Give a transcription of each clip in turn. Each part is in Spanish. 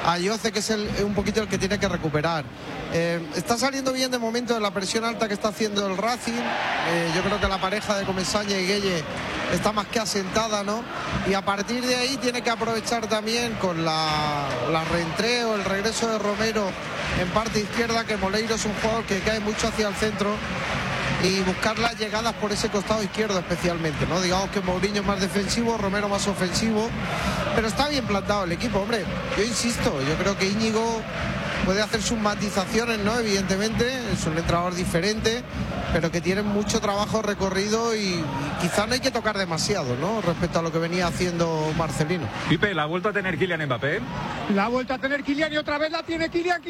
a Yoce, que es un poquito el que tiene que recuperar. Está saliendo bien de momento de la presión alta que está haciendo el Racing. Yo creo que la pareja de Comesaña y Gueye está más que asentada, ¿no? Y a partir de ahí tiene que aprovechar también con la reentreo, el regreso de Romero en parte izquierda, que Moleiro es un jugador que cae mucho hacia el centro, y buscar las llegadas por ese costado izquierdo especialmente, ¿no? Digamos que Mourinho es más defensivo, Romero más ofensivo, pero está bien plantado el equipo, hombre. Yo insisto, yo creo que Íñigo puede hacer sus matizaciones, ¿no? Evidentemente, es un entrenador diferente, pero que tiene mucho trabajo recorrido y quizá no hay que tocar demasiado, ¿no? Respecto a lo que venía haciendo Marcelino. Pipe, ¿la ha vuelto a tener Kylian Mbappé? La ha vuelto a tener Kylian y otra vez la tiene Kylian.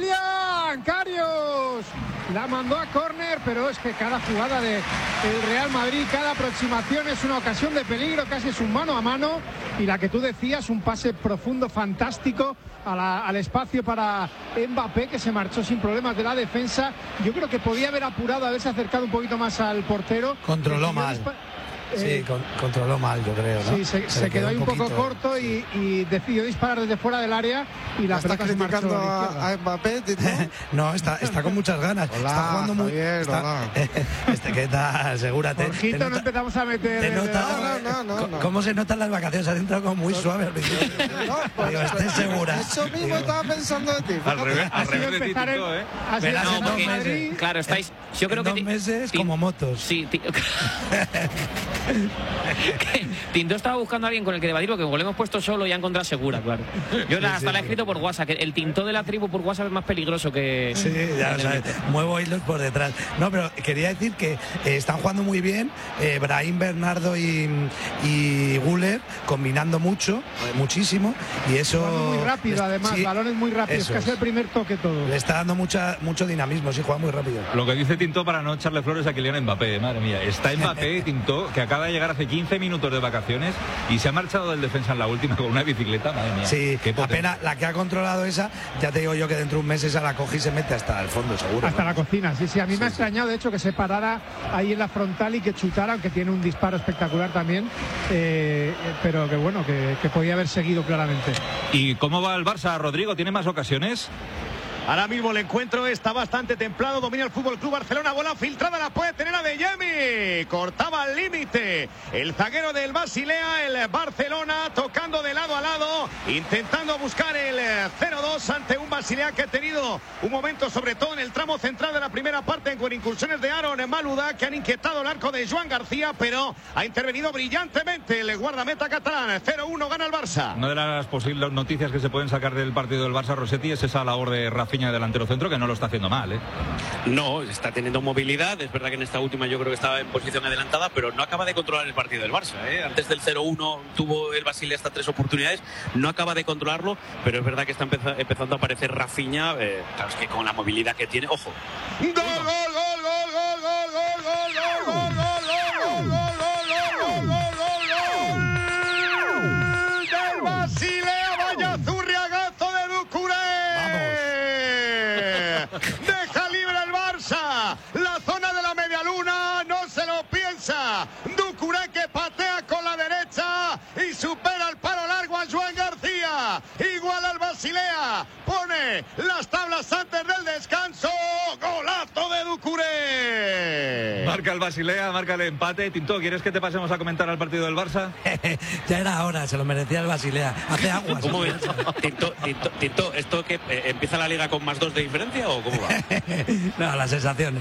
Karius la mandó a córner, pero es que cada jugada del Real Madrid, cada aproximación es una ocasión de peligro, casi es un mano a mano, y la que tú decías, un pase profundo fantástico al espacio para Mbappé, que se marchó sin problemas de la defensa. Yo creo que podía haber apurado, haberse acercado un poquito más al portero. Controló mal. Sí, controló mal, yo creo, ¿no? Sí, se quedó ahí un poco corto y decidió disparar desde fuera del área y la pelota se marchó a Mbappé, no, está con muchas ganas. Hola, está jugando muy bien. ¿Qué tal? Asegúrate. Jorgito, no empezamos a meter. No. ¿Cómo se notan las vacaciones? Ha entrado como muy suave al principio. Digo, estés segura. Eso mismo estaba pensando de ti. Al revés de ti, Madrid. Claro, estáis. Yo creo que 2 meses como motos. Sí, Tinto estaba buscando a alguien con el que debatirlo, que como lo hemos puesto solo ya encontrado segura, claro. Yo hasta la he escrito por WhatsApp, que el Tinto de la tribu por WhatsApp es más peligroso que... Sí, ya sabes, muevo hilos por detrás. No, pero quería decir que están jugando muy bien Brahim, Bernardo y Güler, combinando muchísimo, y eso... Muy rápido, además, sí, balones muy rápidos, casi el primer toque todo. Le está dando mucho dinamismo, sí, juega muy rápido. Lo que dice Tinto para no echarle flores a Kylian Mbappé, madre mía. Está Mbappé, Tinto, que acaba de llegar hace 15 minutos de vacaciones y se ha marchado del defensa en la última con una bicicleta, madre mía. Sí, apenas la que ha controlado esa, ya te digo yo que dentro de un mes esa la coge y se mete hasta el fondo, seguro. Hasta la cocina, sí. A mí me ha extrañado, de hecho, que se parara ahí en la frontal y que chutara, aunque tiene un disparo espectacular también, pero que bueno, que podía haber seguido claramente. ¿Y cómo va el Barça, Rodrigo? ¿Tiene más ocasiones? Ahora mismo el encuentro está bastante templado, domina el Fútbol Club Barcelona, bola filtrada, la puede tener a De Jemi, cortaba al límite el zaguero del Basilea, el Barcelona tocando de lado a lado, intentando buscar el 0-2 ante un Basilea que ha tenido un momento, sobre todo en el tramo central de la primera parte, con incursiones de Aaron Maluda, que han inquietado el arco de Joan García, pero ha intervenido brillantemente el guardameta catalán. 0-1 gana el Barça. Una de las posibles noticias que se pueden sacar del partido del Barça, Rossetti, es esa labor de Rafinha de delantero centro, que no lo está haciendo mal, ¿eh? No, está teniendo movilidad, es verdad que en esta última yo creo que estaba en posición adelantada, pero no acaba de controlar el partido del Barça, ¿eh? Antes del 0-1 tuvo el Basilea hasta 3 oportunidades, no acaba de controlarlo, pero es verdad que está empezando a aparecer Rafinha, claro, es que con la movilidad que tiene, ojo. ¡Gol, gol, gol, gol, gol, gol, gol, gol, gol, gol, gol! Deja libre el Barça, la zona de la media luna, no se lo piensa. Doucouré, que patea con la derecha y supera el palo largo a Joan García. Igual al Basilea, pone las tablas antes del descanso. Golazo de Doucouré. Marca el Basilea, marca el empate. Tinto, ¿quieres que te pasemos a comentar al partido del Barça? Ya era hora, se lo merecía el Basilea. Hace aguas. ¿Cómo ves? Tinto, ¿esto que empieza la liga con +2 de diferencia o cómo va? No, las sensaciones.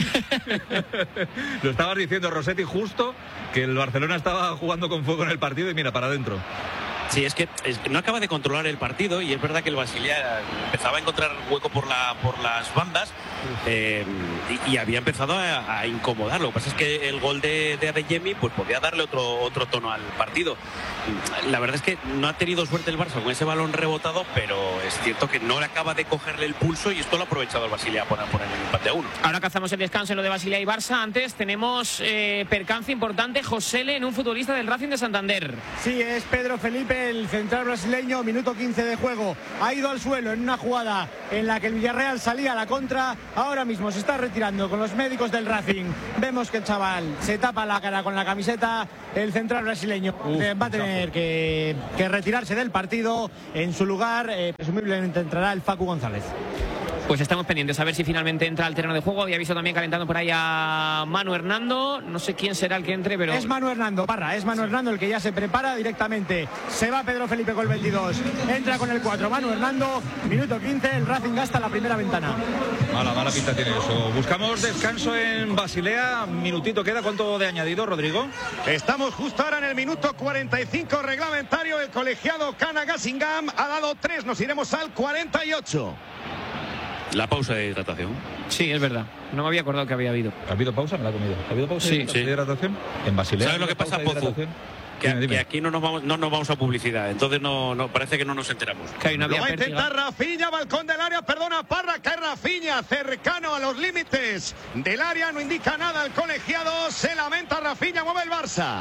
Lo estabas diciendo, Rossetti, justo que el Barcelona estaba jugando con fuego en el partido y mira, para adentro. Sí, es que no acaba de controlar el partido y es verdad que el Basilea empezaba a encontrar hueco por las bandas y había empezado a incomodarlo. Lo que pasa es que el gol de Adeyemi pues podía darle otro tono al partido. La verdad es que no ha tenido suerte el Barça con ese balón rebotado, pero es cierto que no le acaba de cogerle el pulso y esto lo ha aprovechado el Basilea por poner el empate a 1. Ahora cazamos el descanso en lo de Basilea y Barça. Antes tenemos percance importante, Josele, en un futbolista del Racing de Santander. Sí, es Pedro Felipe, el central brasileño, minuto 15 de juego. Ha ido al suelo en una jugada en la que el Villarreal salía a la contra ahora mismo se está retirando con los médicos del Racing. Vemos que el chaval se tapa la cara con la camiseta. El central brasileño va a tener que retirarse del partido. En su lugar, presumiblemente entrará el Facu González. Pues estamos pendientes a ver si finalmente entra al terreno de juego. Había visto también calentando por ahí a Manu Hernando. No sé quién será el que entre, pero... Es Manu Hernando, Parra, es Manu Hernando el que ya se prepara directamente. Se va Pedro Felipe con el 22. Entra con el 4 Manu Hernando. Minuto 15, el Racing gasta la primera ventana. Mala pinta tiene eso. Buscamos descanso en Basilea. Minutito queda. ¿Cuánto de añadido, Rodrigo? Estamos justo ahora en el minuto 45 reglamentario. El colegiado Kana Gassingam ha dado 3. Nos iremos al 48. La pausa de hidratación. Sí, es verdad. No me había acordado que había habido. ¿Ha habido pausa? Me la he comido. ¿Ha habido pausa Sí, de hidratación? En Basilea. ¿Sabes lo que pasa, Pozu? Que aquí no nos vamos a publicidad, entonces no parece que no nos enteramos. Que hay una Lo va a intentar Rafinha, balcón del área, perdona, Parra, cae Rafinha, cercano a los límites del área, no indica nada el colegiado, se lamenta Rafinha, mueve el Barça.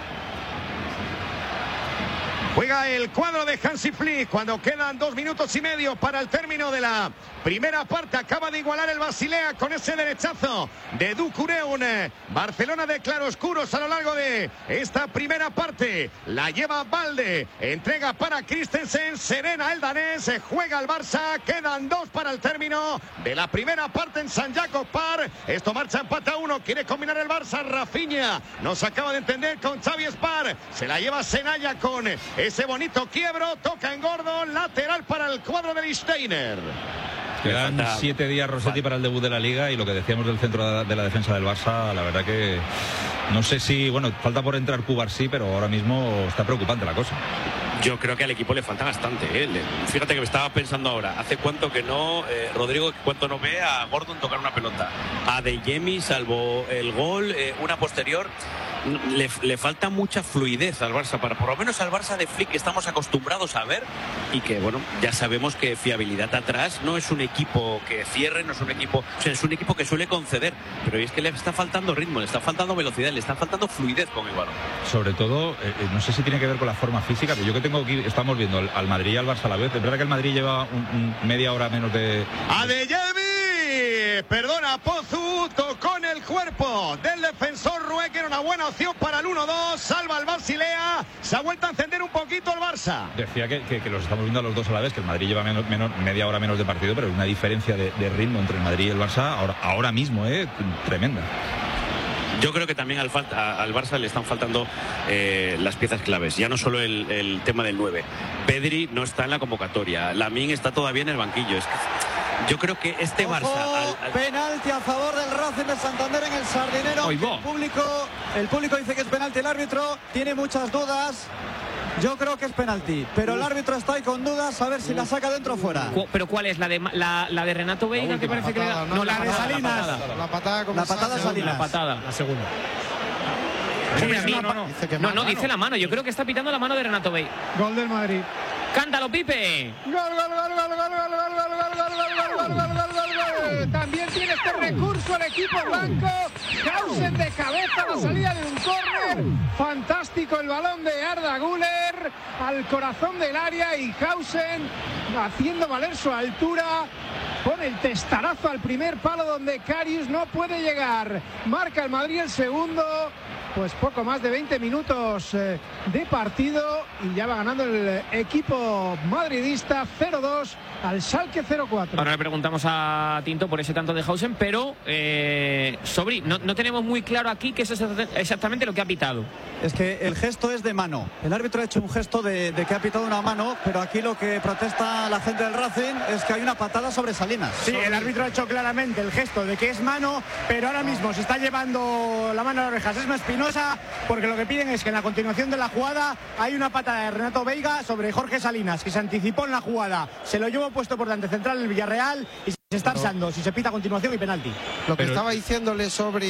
Juega el cuadro de Hansi Flick cuando quedan 2 minutos y medio para el término de la primera parte. Acaba de igualar el Basilea con ese derechazo de Ducureun. Barcelona de claroscuros a lo largo de esta primera parte. La lleva Valde, entrega para Christensen, serena el danés, juega el Barça. Quedan 2 para el término de la primera parte en San Jacob Park. Esto marcha empate a 1, quiere combinar el Barça. Rafinha nos acaba de entender con Xavi Spar. Se la lleva Senaya con ese bonito quiebro, toca en gordo, lateral para el cuadro de Steiner. Quedan 7 días, Rossetti, para el debut de la Liga, y lo que decíamos del centro de la defensa del Barça, la verdad que no sé si, bueno, falta por entrar Cubarsí, pero ahora mismo está preocupante la cosa. Yo creo que al equipo le falta bastante, ¿eh? Fíjate que me estaba pensando ahora, hace cuánto que no, Rodrigo, cuánto no ve a Gordon tocar una pelota. A De Jemi, salvo el gol, una posterior, le falta mucha fluidez al Barça, por lo menos al Barça de Flick que estamos acostumbrados a ver, y que, bueno, ya sabemos que fiabilidad atrás no es un equipo que cierre, no es un equipo, o sea, es un equipo que suele conceder, pero es que le está faltando ritmo, le está faltando velocidad, le está faltando fluidez con el balón. Sobre todo, no sé si tiene que ver con la forma física, pero yo que tengo aquí, estamos viendo al Madrid y al Barça a la vez. Es verdad que el Madrid lleva media hora menos de... ¡A De Jemi! Perdona, Pozu, tocó en el cuerpo del defensor Rue, que era una buena opción para el 1-2, salva el Basilea, se ha vuelto a encender un poquito el Barça. Decía que los estamos viendo a los dos a la vez, que el Madrid lleva media hora menos de partido, pero una diferencia de ritmo entre el Madrid y el Barça ahora mismo, tremenda. Yo creo que también al Barça le están faltando las piezas claves, ya no solo el tema del 9. Pedri no está en la convocatoria, Lamine está todavía en el banquillo. Es que yo creo que este Barça... Penalti a favor del Racing de Santander en el Sardinero. El público dice que es penalti, el árbitro tiene muchas dudas. Yo creo que es penalti, pero el árbitro está ahí con dudas, a ver si la saca dentro o fuera. ¿Pero cuál es? ¿La de Renato Veiga, que parece patada, que... No, la de Salinas. La patada como la patada Salinas. La patada. La segunda. No, dice la mano. Yo creo que está pitando la mano de Renato Veiga. Gol del Madrid. ¡Cántalo, Pipe! También tiene este recurso el equipo blanco. Hausen de cabeza a la salida de un córner. Fantástico el balón de Arda Güler al corazón del área, y Hausen haciendo valer su altura. Pone el testarazo al primer palo donde Karius no puede llegar. Marca el Madrid el segundo. Pues poco más de 20 minutos de partido, y ya va ganando el equipo madridista 0-2 al Schalke 0-4. Ahora le preguntamos a Tinto por ese tanto de Hausen, pero Sobri, no tenemos muy claro aquí qué es exactamente lo que ha pitado. Es que el gesto es de mano. El árbitro ha hecho un gesto de que ha pitado una mano, pero aquí lo que protesta la gente del Racing es que hay una patada sobre Salinas. Sí, el árbitro ha hecho claramente el gesto de que es mano, pero ahora mismo se está llevando la mano a las orejas. Es más Espinosa, porque lo que piden es que en la continuación de la jugada hay una patada de Renato Veiga sobre Jorge Salinas, que se anticipó en la jugada, se lo llevó puesto por delante central el Villarreal, y se está avisando si se pita a continuación y penalti. Lo que estaba diciéndole sobre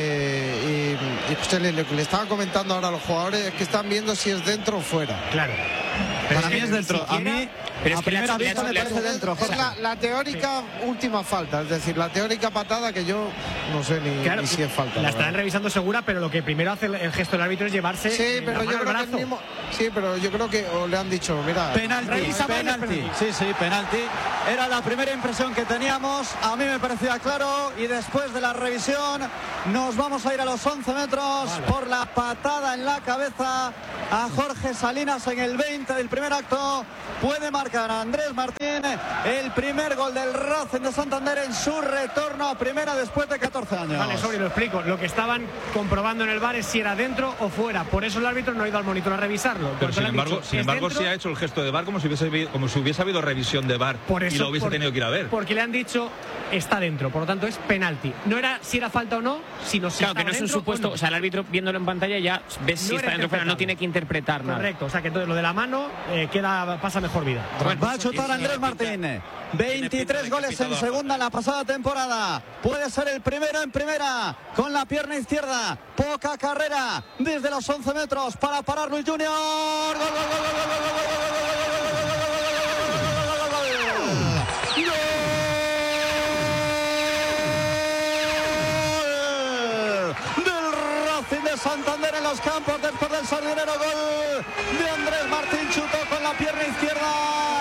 y le estaba comentando ahora a los jugadores es que están viendo si es dentro o fuera. Claro. Para mí es dentro. A mí Pero es a que primera vista me parece dentro, Jorge. Es la teórica última falta, es decir, la teórica patada que yo no sé ni si es falta. La estarán revisando segura, pero lo que primero hace el gesto del árbitro es llevarse pero yo creo que el mismo, pero yo creo que le han dicho, mira, penalti. Sí, penalti. Era la primera impresión que teníamos, a mí me parecía claro, y después de la revisión nos vamos a ir a los 11 metros por la patada en la cabeza a Jorge Salinas en el 20 del primer acto. Puede marcar a Andrés Martín el primer gol del Racing de Santander en su retorno a primera después de 14 años. Vale, Sobri, lo explico. Lo que estaban comprobando en el VAR es si era dentro o fuera. Por eso el árbitro no ha ido al monitor a revisarlo. Pero sin embargo sí ha hecho el gesto de VAR como si hubiese habido revisión de VAR y lo hubiese tenido que ir a ver. Porque le han dicho está dentro, por lo tanto es penalti. No era si era falta o no, sino si claro, que no es un supuesto, o sea, el árbitro viéndolo en pantalla ya ves si está dentro o fuera, no tiene que interpretar nada. Correcto, o sea que entonces lo de la mano pasa mejor vida. Bueno, va a chutar Andrés Martín. 23 goles en segunda en la pasada temporada. Puede ser el primero en primera con la pierna izquierda. Poca carrera desde los 11 metros para parar Luis Junior. ¡Gol, gol, gol, gol, gol, gol, de Santander en los campos después del Sardinero? Gol de Andrés Martín, chutó con la pierna izquierda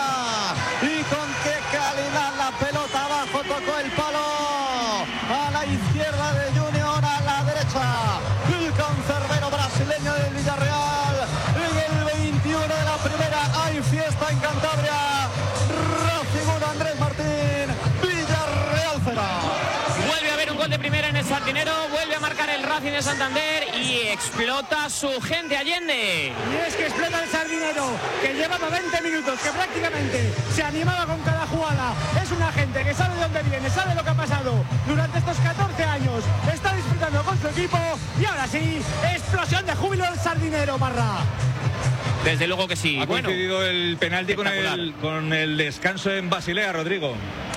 y con qué calidad la pelota abajo, tocó el palo a la izquierda de Junior, a la derecha el cancerbero brasileño del Villarreal. En el 21 de la primera hay fiesta en Cantabria. Racing 1, Andrés Martín, Villarreal 0. Vuelve a haber un gol de primera en el Sardinero, vuelve a marcar el Racing de Santander y explota su gente Allende. Y es que explota el Sardinero, que llevaba 20 minutos, que prácticamente se animaba con cada jugada. Es una gente que sabe de dónde viene, sabe lo que ha pasado durante estos 14 años. Está disfrutando con su equipo y ahora sí, explosión de júbilo del Sardinero, Parra. Desde luego que sí. Ha coincidido el penalti con el descanso en Basilea, Rodrigo.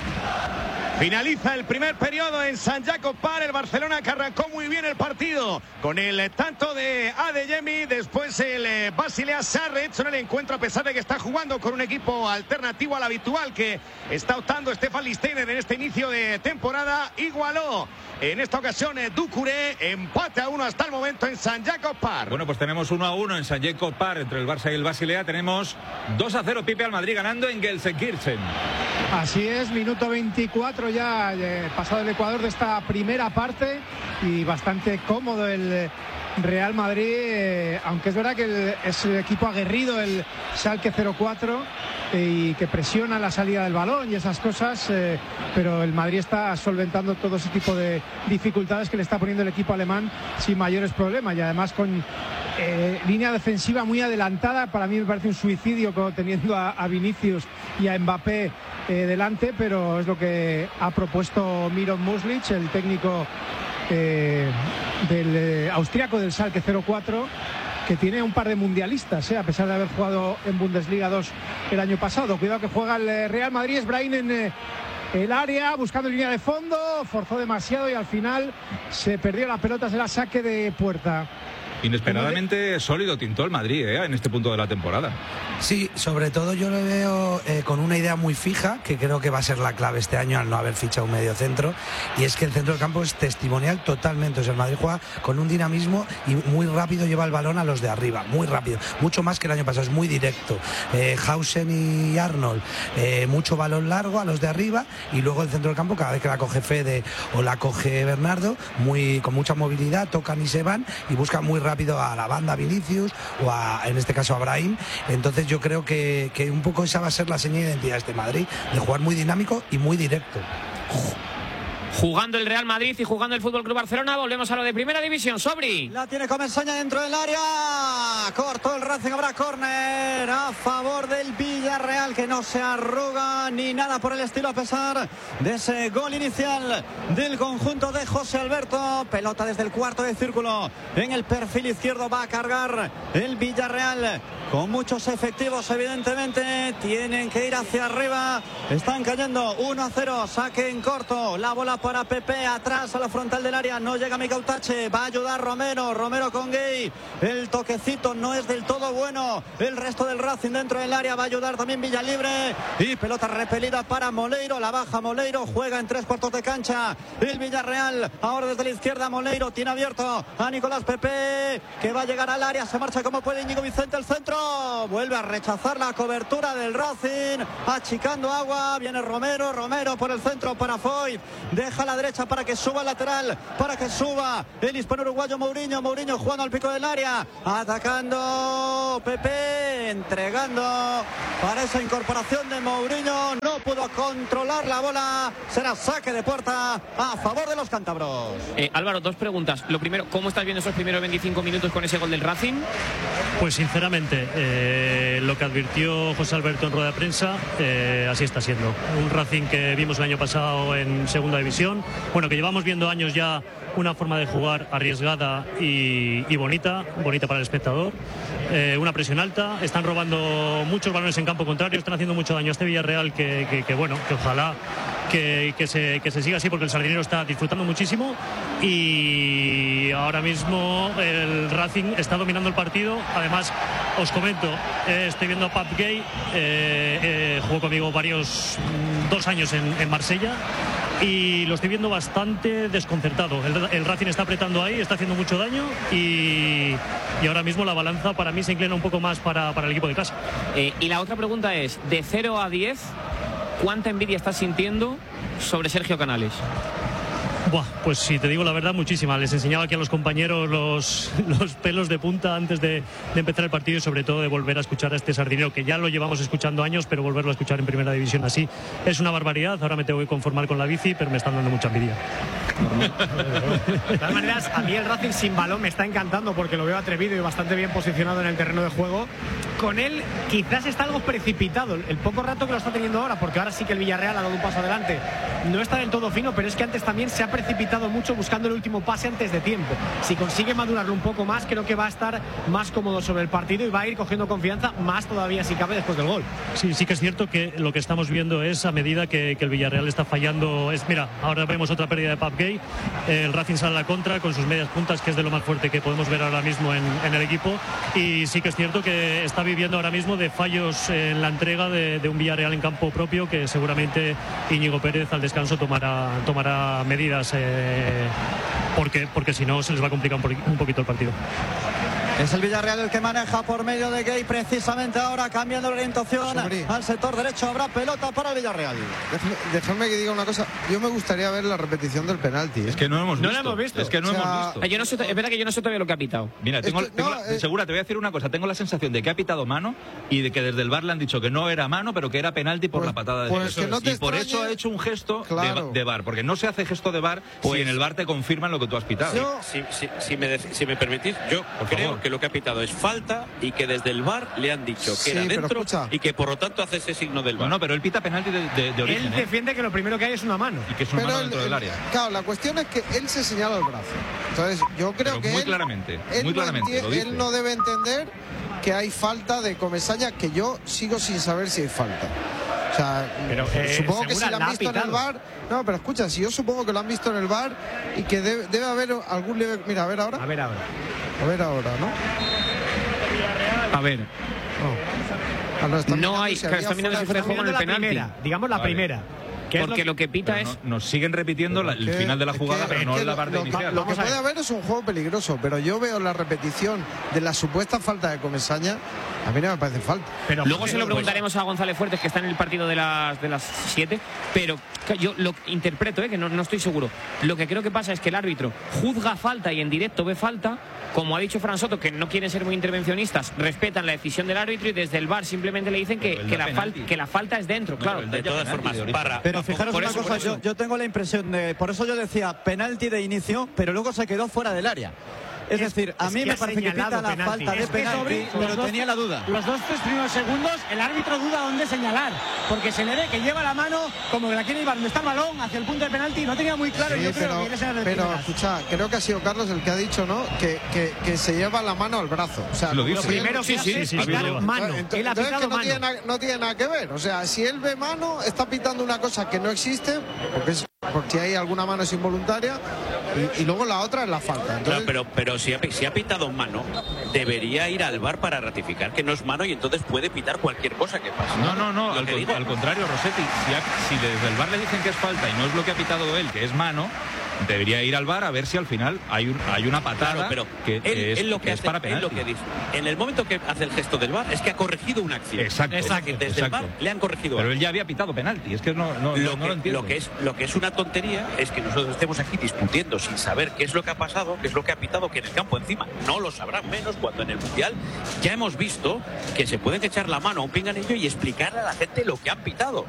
Finaliza el primer periodo en Sant Jacob Park. El Barcelona que arrancó muy bien el partido con el tanto de Adeyemi. Después el Basilea se ha rehecho en el encuentro a pesar de que está jugando con un equipo alternativo al habitual que está optando Stefan Listeiner en este inicio de temporada. Igualó en esta ocasión Doucouré, empate a 1 hasta el momento en Sant Jacob Park. Bueno, pues tenemos 1-1 en Sant Jacob Park entre el Barça y el Basilea. Tenemos 2-0 Pipe al Madrid ganando en Gelsenkirchen. Así es, minuto 24 ya pasado el Ecuador de esta primera parte y bastante cómodo el Real Madrid, aunque es verdad que es el equipo aguerrido, el Schalke 04, y que presiona la salida del balón y esas cosas, pero el Madrid está solventando todo ese tipo de dificultades que le está poniendo el equipo alemán sin mayores problemas y además con línea defensiva muy adelantada. Para mí me parece un suicidio teniendo a Vinicius y a Mbappé delante, pero es lo que ha propuesto Miron Muslic, el técnico del austriaco del Schalke 04, que tiene un par de mundialistas, a pesar de haber jugado en Bundesliga 2 el año pasado. Cuidado que juega el Real Madrid, es Brahim en el área, buscando línea de fondo, forzó demasiado y al final se perdió la pelota, será saque de puerta. Inesperadamente sólido tintó el Madrid en este punto de la temporada. Sí, sobre todo yo lo veo con una idea muy fija, que creo que va a ser la clave este año al no haber fichado un medio centro, y es que el centro del campo es testimonial totalmente. O sea, el Madrid juega con un dinamismo y muy rápido lleva el balón a los de arriba, muy rápido, mucho más que el año pasado, es muy directo. Hausen y Arnold, mucho balón largo a los de arriba, y luego el centro del campo, cada vez que la coge Fede o la coge Bernardo, con mucha movilidad, tocan y se van y buscan muy rápido a la banda Vinicius o en este caso a Brahim. Entonces yo creo que un poco esa va a ser la señal de identidad de este Madrid, de jugar muy dinámico y muy directo. Jugando el Real Madrid y jugando el Fútbol Club Barcelona, volvemos a lo de Primera División. Sobri. La tiene Comesaña dentro del área. Cortó el Racing, habrá córner a favor del Villarreal, que no se arruga ni nada por el estilo a pesar de ese gol inicial del conjunto de José Alberto. Pelota desde el cuarto de círculo en el perfil izquierdo, va a cargar el Villarreal con muchos efectivos, evidentemente. Tienen que ir hacia arriba. Están cayendo 1-0. Saque en corto. La bola para Pepe. Atrás a la frontal del área. No llega Mika Utache. Va a ayudar Romero. Romero con Gay. El toquecito no es del todo bueno. El resto del Racing dentro del área. Va a ayudar también Villalibre. Y pelota repelida para Moleiro. La baja Moleiro. Juega en 3/4 de cancha. El Villarreal. Ahora desde la izquierda Moleiro. Tiene abierto a Nicolás Pepe, que va a llegar al área. Se marcha como puede Íñigo Vicente al centro. Vuelve a rechazar la cobertura del Racing. Achicando agua. Viene Romero. Romero por el centro para Foyt. Deja a la derecha para que suba al lateral. Para que suba el hispano uruguayo Mourinho. Mourinho jugando al pico del área. Atacando Pepe. Entregando para esa incorporación de Mourinho. No pudo controlar la bola. Será saque de puerta a favor de los cántabros. Álvaro, dos preguntas. Lo primero, ¿cómo estás viendo esos primeros 25 minutos con ese gol del Racing? Pues sinceramente, lo que advirtió José Alberto en rueda de prensa, así está siendo. Un Racing que vimos el año pasado en segunda división. Bueno, que llevamos viendo años ya una forma de jugar arriesgada y bonita para el espectador. Una presión alta. Están robando muchos balones en campo contrario. Están haciendo mucho daño a este Villarreal que ojalá que se siga así, porque el Sardinero está disfrutando muchísimo y ahora mismo el Racing está dominando el partido. Además, os comento, estoy viendo a Pape Gueye, jugó conmigo 2 años en Marsella y lo estoy viendo bastante desconcertado. El Racing está apretando ahí, está haciendo mucho daño y ahora mismo la balanza para mí se inclina un poco más para el equipo de casa. Y la otra pregunta es, de 0 a 10, ¿cuánta envidia estás sintiendo sobre Sergio Canales? Buah, pues si te digo la verdad, muchísima. Les enseñaba aquí a los compañeros los pelos de punta antes de empezar el partido y sobre todo de volver a escuchar a este Sardinero, que ya lo llevamos escuchando años, pero volverlo a escuchar en primera división así es una barbaridad. Ahora me tengo que conformar con la bici, pero me están dando mucha envidia. De todas maneras, a mí el Racing sin balón me está encantando porque lo veo atrevido y bastante bien posicionado en el terreno de juego. Con él quizás está algo precipitado el poco rato que lo está teniendo ahora, porque ahora sí que el Villarreal ha dado un paso adelante. No está del todo fino, pero es que antes también se ha precipitado mucho buscando el último pase antes de tiempo. Si consigue madurarlo un poco más, creo que va a estar más cómodo sobre el partido y va a ir cogiendo confianza más todavía si cabe después del gol. Sí que es cierto que lo que estamos viendo es a medida que el Villarreal está fallando. Mira, ahora vemos otra pérdida de Pape Gueye. El Racing sale a la contra con sus medias puntas, que es de lo más fuerte que podemos ver ahora mismo en el equipo, y sí que es cierto que está viviendo ahora mismo de fallos en la entrega de un Villarreal en campo propio, que seguramente Íñigo Pérez al descanso tomará medidas, porque si no se les va a complicar un poquito el partido. Es el Villarreal el que maneja por medio de Gay, precisamente ahora cambiando la orientación al sector derecho. Habrá pelota para el Villarreal. Dejadme que diga una cosa. Yo me gustaría ver la repetición del penalti. Es que no hemos visto. No lo hemos visto. Es que no hemos visto. Es verdad que yo no sé todavía lo que ha pitado. Mira, Segura, te voy a decir una cosa. Tengo la sensación de que ha pitado mano y de que desde el VAR le han dicho que no era mano, pero que era penalti por la patada de y por eso ha hecho un gesto de VAR, porque no se hace gesto de VAR si en el VAR te confirman lo que tú has pitado. Si me permitís, yo creo que lo que ha pitado es falta y que desde el VAR le han dicho que era dentro y que por lo tanto hace ese signo del VAR. No, pero él pita penalti de origen. Él defiende que lo primero que hay es una mano. Y que es una mano dentro del área. Claro, la cuestión es que él se señala el brazo. Entonces, yo creo que muy claramente él no debe entender que hay falta de Comesaña, que yo sigo sin saber si hay falta. O sea, supongo que si la han visto en el VAR. No, pero escucha, si yo supongo que lo han visto en el VAR y que debe haber algún leve. Mira, a ver ahora. A ver ahora, ¿no? A ver. No hay. Está mirando si fuera de juego en el penalti. Digamos la primera. Porque lo que pita es... Nos siguen repitiendo el final de la jugada, pero no la parte inicial. Lo que puede haber es un juego peligroso, pero yo veo la repetición de la supuesta falta de Comesaña. A mí no me parece falta. Pero luego se lo preguntaremos a González Fuertes, que está en el partido de las 7, pero yo lo interpreto, que no estoy seguro. Lo que creo que pasa es que el árbitro juzga falta y en directo ve falta. Como ha dicho Fran Soto, que no quieren ser muy intervencionistas, respetan la decisión del árbitro y desde el VAR simplemente le dicen que la falta es dentro, claro. De todas formas, pero fijaros una cosa, yo tengo la impresión de, por eso yo decía penalti de inicio, pero luego se quedó fuera del área. Es decir, a mí me parece que pita la falta de penalti, pero tenía la duda. Los 2-3 primeros segundos, el árbitro duda dónde señalar, porque se le ve que lleva la mano como que la quiere llevar donde está el balón, hacia el punto de penalti, no tenía muy claro. Sí, yo creo que pero escucha, creo que ha sido Carlos el que ha dicho, ¿no? Que se lleva la mano al brazo. O sea, lo dice. Lo primero que hace es pitar mano. Él ha pitado mano. No tiene nada que ver. O sea, si él ve mano, está pitando una cosa que no existe, porque si hay alguna mano es involuntaria, y luego la otra es la falta. Entonces... Claro, pero si ha pitado mano, debería ir al VAR para ratificar que no es mano y entonces puede pitar cualquier cosa que pase. No, al contrario, Rossetti, si desde el VAR le dicen que es falta y no es lo que ha pitado él, que es mano, debería ir al VAR a ver si al final hay una patada, pero que es para penalti. Él lo que dice. En el momento que hace el gesto del VAR es que ha corregido una acción. Exacto. Desde el VAR le han corregido. Pero él ya había pitado penalti. Es que no lo entiendo. Lo que es una tontería es que nosotros estemos aquí discutiendo sin saber qué es lo que ha pasado, qué es lo que ha pitado, que en el campo encima no lo sabrán menos, cuando en el Mundial ya hemos visto que se pueden echar la mano a un pinganillo y explicarle a la gente lo que han pitado.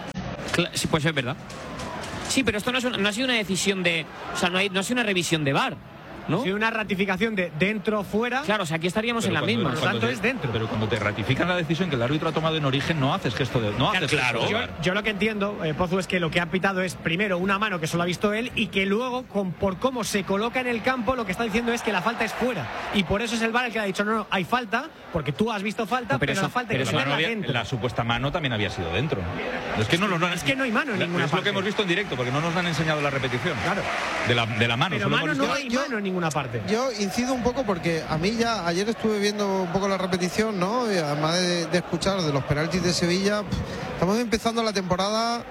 Sí, pues es verdad. Sí, pero esto no ha sido una decisión de... O sea, no ha sido una revisión de VAR, ¿no? Ha sido una ratificación de dentro, fuera. Claro, o sea, aquí estaríamos en la misma. Por lo tanto, es dentro. Pero cuando te ratifican la decisión que el árbitro ha tomado en origen, no haces gesto de... No haces claro. gesto de VAR. Yo lo que entiendo, Pozu, es que lo que ha pitado es primero una mano que solo ha visto él y que luego, por cómo se coloca en el campo, lo que está diciendo es que la falta es fuera. Y por eso es el VAR el que le ha dicho, no, hay falta, porque tú has visto falta, pero la falta hay que ponerla dentro. La supuesta mano también había sido dentro. Es que no hay mano en ninguna parte. Es lo que hemos visto en directo, porque no nos han enseñado la repetición. Claro. De la mano. Pero mano no hay mano en ninguna parte. Yo incido un poco porque a mí ya ayer estuve viendo un poco la repetición, ¿no? Y además de escuchar de los penaltis de Sevilla, estamos empezando la temporada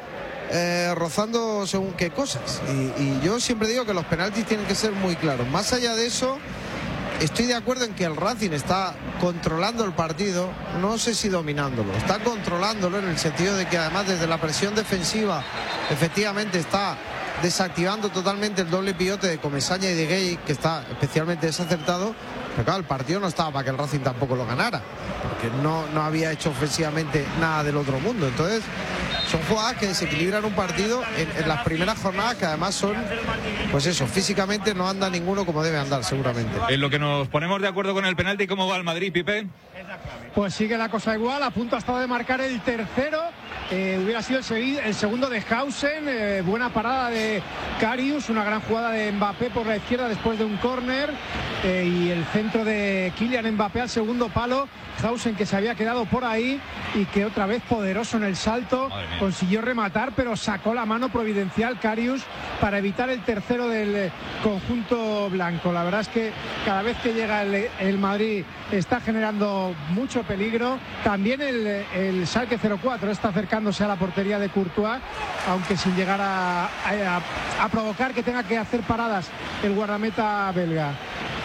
rozando según qué cosas. Y yo siempre digo que los penaltis tienen que ser muy claros. Más allá de eso, estoy de acuerdo en que el Racing está controlando el partido, no sé si dominándolo, está controlándolo en el sentido de que además desde la presión defensiva efectivamente está desactivando totalmente el doble pivote de Comesaña y de Gueye, que está especialmente desacertado. Pero claro, el partido no estaba para que el Racing tampoco lo ganara, porque no había hecho ofensivamente nada del otro mundo. Entonces son jugadas que desequilibran un partido en las primeras jornadas, que además son, pues eso, físicamente no anda ninguno como debe andar seguramente. En lo que nos ponemos de acuerdo con el penalti, ¿cómo va el Madrid, Pipe? Pues sigue la cosa igual, a punto ha estado de marcar el tercero. Hubiera sido el segundo de Hausen, buena parada de Karius, una gran jugada de Mbappé por la izquierda después de un córner, y el centro de Kylian Mbappé al segundo palo. Hausen, que se había quedado por ahí y que otra vez poderoso en el salto, consiguió rematar, pero sacó la mano providencial Karius para evitar el tercero del conjunto blanco. La verdad es que cada vez que llega el Madrid está generando mucho peligro. También el Schalke 04 está acercándose a la portería de Courtois, aunque sin llegar a provocar que tenga que hacer paradas el guardameta belga.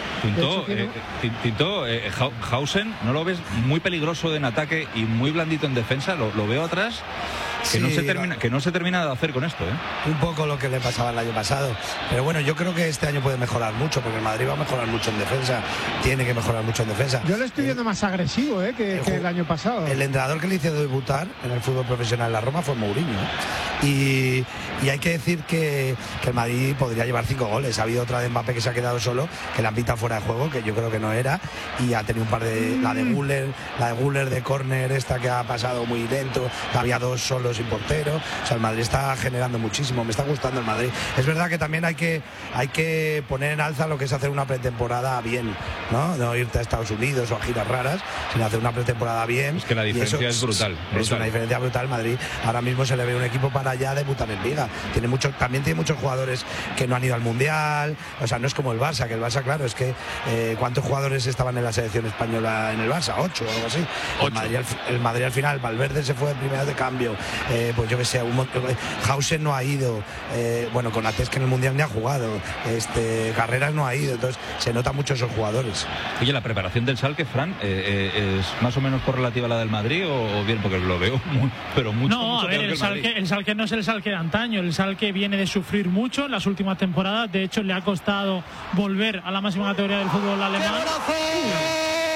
Tinto, Hausen, ¿no lo ves muy peligroso en ataque y muy blandito en defensa? Lo veo atrás, que, sí, no se termina de hacer con esto, ¿eh? Un poco lo que le pasaba el año pasado. Pero bueno, yo creo que este año puede mejorar mucho, porque el Madrid va a mejorar mucho en defensa. Tiene que mejorar mucho en defensa. Yo le estoy viendo más agresivo que el año pasado. El entrenador que le hizo debutar en el fútbol profesional en la Roma fue Mourinho. Y hay que decir que el Madrid podría llevar 5 goles. Ha habido otra de Mbappé que se ha quedado solo, que la han pitado fuera de juego, que yo creo que no era, y ha tenido un par de... La de Güler de córner, esta que ha pasado muy lento, había 2 solos sin portero. O sea, el Madrid está generando muchísimo. Me está gustando el Madrid. Es verdad que también hay que poner en alza lo que es hacer una pretemporada bien, ¿no? Irte a Estados Unidos o a giras raras, sino hacer una pretemporada bien. Es que la diferencia es brutal. Es una diferencia brutal. Madrid ahora mismo se le ve un equipo para ya debutar en Liga. También tiene muchos jugadores que no han ido al Mundial. O sea, no es como el Barça, que el Barça, claro, es que ¿cuántos jugadores estaban en la selección española en el Barça? 8 o algo así. 8. El Madrid al final, Valverde se fue de primera de cambio, pues yo que sé, Hausen no ha ido, bueno, Konaté, que en el Mundial ni ha jugado, Carreras no ha ido, entonces se nota mucho esos jugadores. Oye, la preparación del Schalke, Fran, ¿es más o menos correlativa a la del Madrid o bien? Porque lo veo mucho a ver, el Schalke no es el Schalke de antaño. El Schalke viene de sufrir mucho en las últimas temporadas. De hecho, le ha costado volver a la máxima categoría del fútbol alemán.